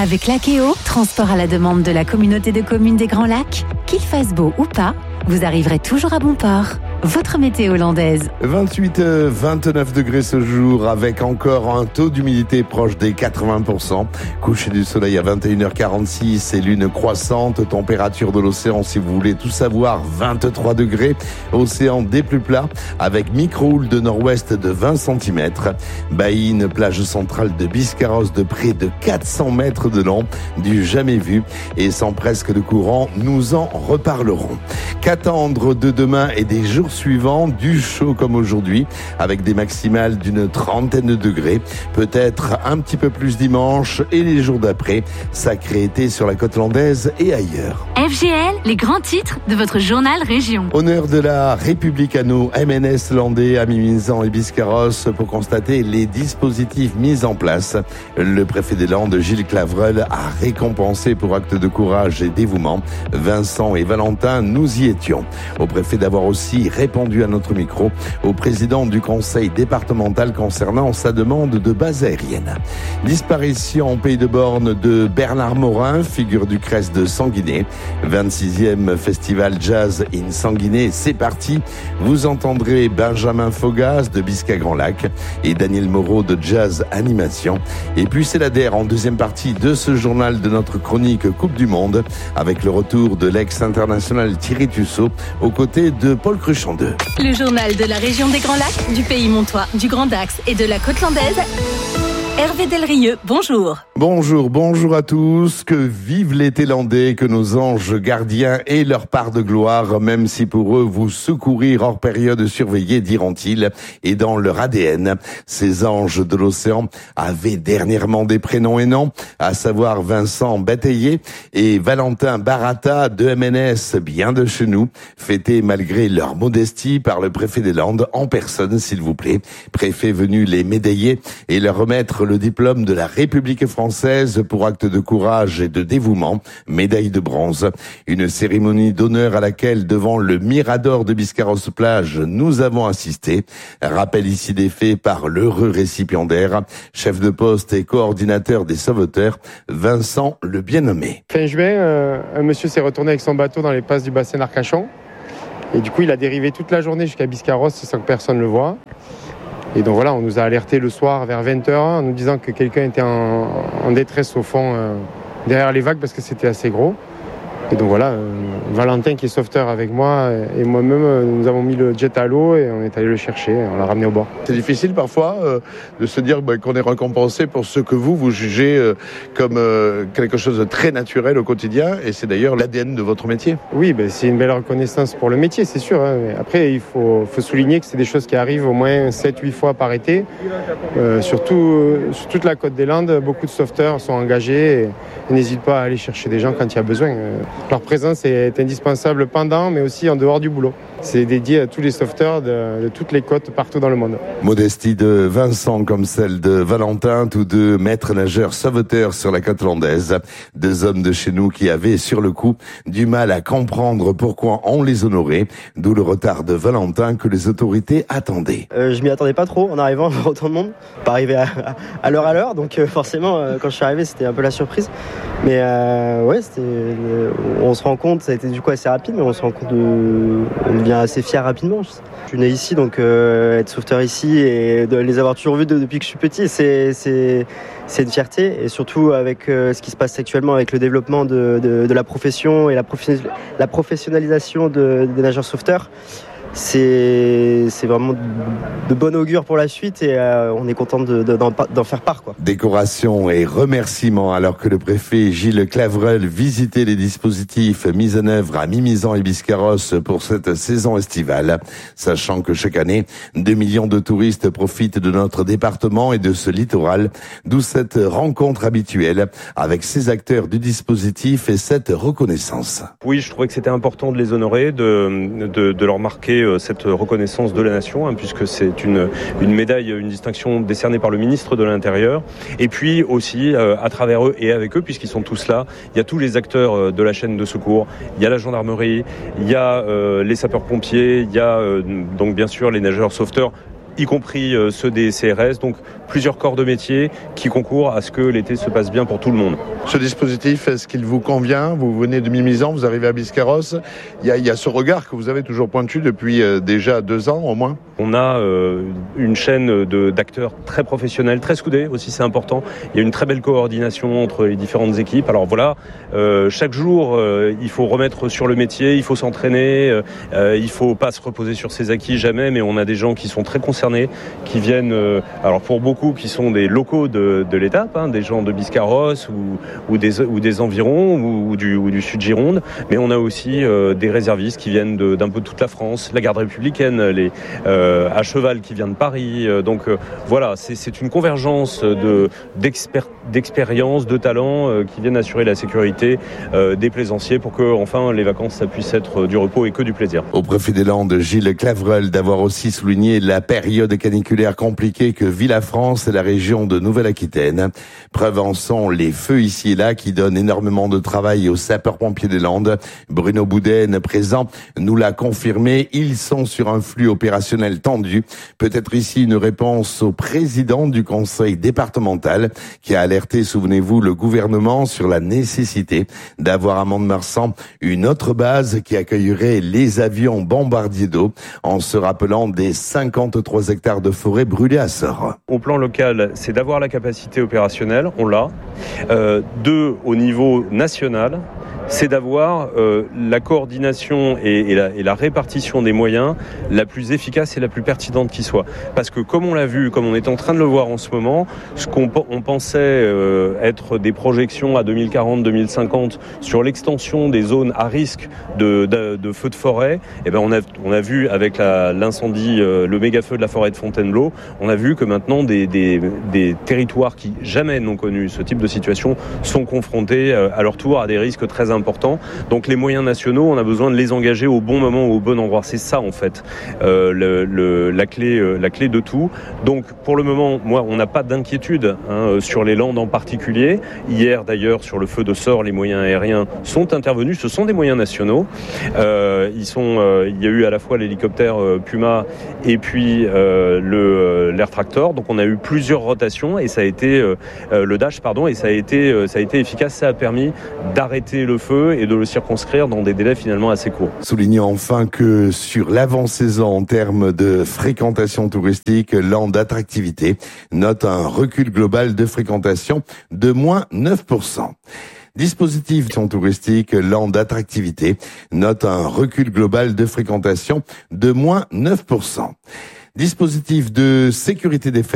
Avec Lakeo, transport à la demande de la communauté de communes des Grands Lacs, qu'il fasse beau ou pas, vous arriverez toujours à bon port. Votre météo hollandaise. 28-29 degrés ce jour avec encore un taux d'humidité proche des 80%. Coucher du soleil à 21h46 et lune croissante. Température de l'océan, si vous voulez tout savoir, 23 degrés. Océan des plus plats avec micro-houle de nord-ouest de 20 cm. Baïne, plage centrale de Biscarrosse de près de 400 mètres de long. Du jamais vu et sans presque de courant, nous en reparlerons. Qu'attendre de demain et des jours suivants, du chaud comme aujourd'hui, avec des maximales d'une 30aine de degrés, peut-être un petit peu plus dimanche et les jours d'après, sacré été sur la côte landaise et ailleurs. FGL, les grands titres de votre journal Région. Honneur de la République à nos MNS landais à Mimizan et Biscarrosse pour constater les dispositifs mis en place. Le préfet des Landes, Gilles Clavreul, a récompensé pour acte de courage et dévouement Vincent et Valentin, nous y étions. Au préfet d'avoir aussi répondu à notre micro au président du conseil départemental concernant sa demande de base aérienne. Disparition en Pays de Borne de Bernard Morin, figure du CRES de Sanguinet. 26e festival jazz in Sanguinet, c'est parti. Vous entendrez Benjamin Fogas de Bisca Grand Lac et Daniel Moreau de Jazz Animation. Et puis c'est la DER en deuxième partie de ce journal de notre chronique Coupe du Monde avec le retour de l'ex-international Thierry Tussaud aux côtés de Paul Cruchon 2. Le journal de la région des Grands Lacs, du Pays Montois, du Grand Dax et de la côte landaise. Hervé Delrieux, bonjour. Bonjour à tous. Que vive l'été landais, que nos anges gardiens aient leur part de gloire, même si pour eux, vous secourir hors période surveillée, diront-ils, et dans leur ADN. Ces anges de l'océan avaient dernièrement des prénoms et noms, à savoir Vincent Bataillé et Valentin Barata, deux MNS bien de chez nous, fêtés malgré leur modestie par le préfet des Landes, en personne s'il vous plaît. Préfet venu les médailler et leur remettre le diplôme de la République française pour acte de courage et de dévouement, médaille de bronze. Une cérémonie d'honneur à laquelle, devant le Mirador de Biscarrosse-Plage, nous avons assisté. Rappel ici des faits par l'heureux récipiendaire, chef de poste et coordinateur des sauveteurs, Vincent le Bien-Nommé. Fin juin, un monsieur s'est retourné avec son bateau dans les passes du bassin d'Arcachon. Et du coup, il a dérivé toute la journée jusqu'à Biscarrosse sans que personne le voie. Et donc voilà, on nous a alerté le soir vers 20h en nous disant que quelqu'un était en détresse au fond derrière les vagues parce que c'était assez gros. Et donc voilà, Valentin qui est sauveteur avec moi et moi-même, nous avons mis le jet à l'eau et on est allé le chercher, on l'a ramené au bord. C'est difficile parfois de se dire qu'on est récompensé pour ce que vous jugez comme quelque chose de très naturel au quotidien et c'est d'ailleurs l'ADN de votre métier. Oui, c'est une belle reconnaissance pour le métier, c'est sûr. Mais après, il faut souligner que c'est des choses qui arrivent au moins 7-8 fois par été. Surtout sur toute la côte des Landes, beaucoup de sauveteurs sont engagés et n'hésitent pas à aller chercher des gens quand il y a besoin. Leur présence est indispensable pendant, mais aussi en dehors du boulot. C'est dédié à tous les sauveteurs de toutes les côtes partout dans le monde. Modestie de Vincent comme celle de Valentin, tous deux maîtres nageurs sauveteurs sur la côte landaise. Deux hommes de chez nous qui avaient, sur le coup, du mal à comprendre pourquoi on les honorait, d'où le retard de Valentin que les autorités attendaient. Je m'y attendais pas trop en arrivant, autant de monde. Pas arrivé à l'heure, donc forcément, quand je suis arrivé, c'était un peu la surprise. Mais on se rend compte, ça a été du coup assez rapide, mais on se rend compte on devient assez fier rapidement. Je suis né ici, donc être sauveteur ici et de les avoir toujours vus depuis que je suis petit, c'est une fierté. Et surtout avec ce qui se passe actuellement avec le développement de la profession et la professionnalisation des nageurs sauveteurs. C'est vraiment de bon augure pour la suite et on est content d'en faire part, quoi. Décoration et remerciements alors que le préfet Gilles Clavreul visitait les dispositifs mis en œuvre à Mimizan et Biscarrosse pour cette saison estivale, sachant que chaque année 2 millions de touristes profitent de notre département et de ce littoral, d'où cette rencontre habituelle avec ces acteurs du dispositif et cette reconnaissance. Oui, je trouvais que c'était important de les honorer, de leur marquer cette reconnaissance de la nation, puisque c'est une médaille, une distinction décernée par le ministre de l'Intérieur. Et puis aussi, à travers eux et avec eux, puisqu'ils sont tous là, il y a tous les acteurs de la chaîne de secours, il y a la gendarmerie, il y a les sapeurs-pompiers, il y a donc bien sûr les nageurs sauveteurs, y compris ceux des CRS, donc plusieurs corps de métier qui concourent à ce que l'été se passe bien pour tout le monde. Ce dispositif, est-ce qu'il vous convient? Vous venez de Mimizan, vous arrivez à Biscarrosse. Il y a ce regard que vous avez toujours pointu depuis déjà 2 ans au moins. On a une chaîne d'acteurs très professionnels, très soudés aussi, c'est important. Il y a une très belle coordination entre les différentes équipes. Alors voilà, chaque jour, il faut remettre sur le métier, il faut s'entraîner, il faut pas se reposer sur ses acquis jamais, mais on a des gens qui sont très concernés, qui viennent, alors pour beaucoup qui sont des locaux de l'étape, des gens de Biscarrosse ou des environs ou du sud Gironde, mais on a aussi des réservistes qui viennent d'un peu toute la France, la garde républicaine, à cheval qui vient de Paris. Donc voilà, c'est une convergence d'expérience, de talents qui viennent assurer la sécurité des plaisanciers pour que enfin les vacances ça puisse être du repos et que du plaisir. Au préfet des Landes, Gilles Clavreul, d'avoir aussi souligné la période caniculaire compliquée que vit la France et la région de Nouvelle-Aquitaine. Preuve en sont les feux ici et là qui donnent énormément de travail aux sapeurs-pompiers des Landes. Bruno Boudenne, présent, nous l'a confirmé. Ils sont sur un flux opérationnel tendu. Peut-être ici une réponse au président du conseil départemental qui a alerté, souvenez-vous, le gouvernement sur la nécessité d'avoir à Mont-de-Marsan une autre base qui accueillerait les avions bombardiers d'eau en se rappelant des 53 hectares de forêt brûlés à Sort. Au plan local, c'est d'avoir la capacité opérationnelle, on l'a. 2, au niveau national, c'est d'avoir la coordination et la répartition des moyens la plus efficace et la plus pertinente qui soit. Parce que comme on l'a vu, comme on est en train de le voir en ce moment, ce qu'on pensait être des projections à 2040-2050 sur l'extension des zones à risque de feux de forêt, eh ben on a vu avec l'incendie, le méga-feu de la forêt de Fontainebleau, on a vu que maintenant des territoires qui jamais n'ont connu ce type de situation sont confrontés à leur tour à des risques très importants. Donc les moyens nationaux, on a besoin de les engager au bon moment, au bon endroit. C'est ça en fait la clé de tout. Donc pour le moment, moi, on n'a pas d'inquiétude sur les Landes en particulier. Hier d'ailleurs, sur le feu de Sort, les moyens aériens sont intervenus. Ce sont des moyens nationaux. Il y a eu à la fois l'hélicoptère Puma et puis l'Air Tractor. Donc on a eu plusieurs rotations et ça a été le Dash, et ça a été efficace. Ça a permis d'arrêter le feu et de le circonscrire dans des délais finalement assez courts. Soulignons enfin que sur l'avant-saison en termes de fréquentation touristique, Landes Attractivité note un recul global de fréquentation de moins 9%. Dispositif touristique, Landes Attractivité note un recul global de fréquentation de moins 9%. Dispositif de sécurité des fêtes.